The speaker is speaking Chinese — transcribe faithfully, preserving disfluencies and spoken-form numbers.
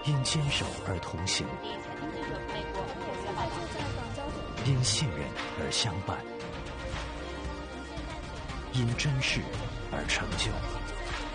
因坚守而同行，因信任而相伴，因珍视而成就。